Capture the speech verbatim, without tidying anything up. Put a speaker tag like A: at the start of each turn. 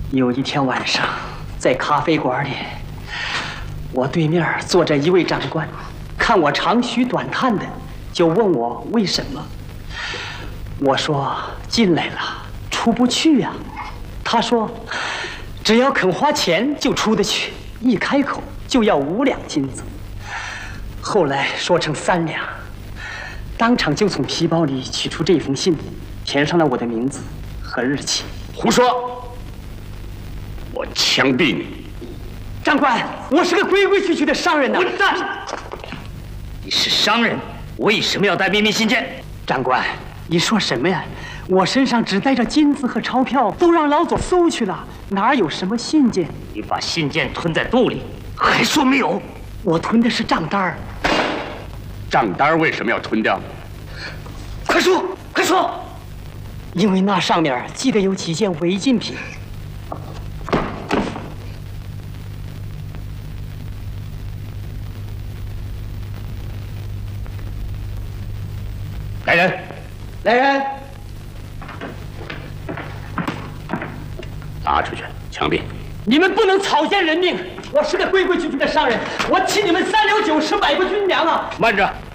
A: 有一天晚上，在咖啡馆里，我对面坐着一位长官，看我长吁短叹的，就问我为什么。我说进来了，出不去呀、啊。他说，只要肯花钱就出得去，一开口就要五两金子。后来说成三两，当场就从皮包里取出这封信，填上了我的名字和日期。
B: 胡说！我枪毙你！
A: 长官，我是个规规矩矩的商人呐！
C: 混蛋！你是商人，为什么要带秘密信件？
A: 长官，你说什么呀？我身上只带着金子和钞票，都让老左搜去了，哪有什么信件？
C: 你把信件吞在肚里，还说没有？
A: 我吞的是账单儿。
B: 账单为什么要吞掉？
C: 快说，快说！
A: 因为那上面记得有几件违禁品。
B: 来人！
A: 来人！
B: 拿出去，枪毙！
A: 你们不能草菅人命！我是个规规矩矩的商人，我请你们三六九十买过军粮啊！
B: 慢着！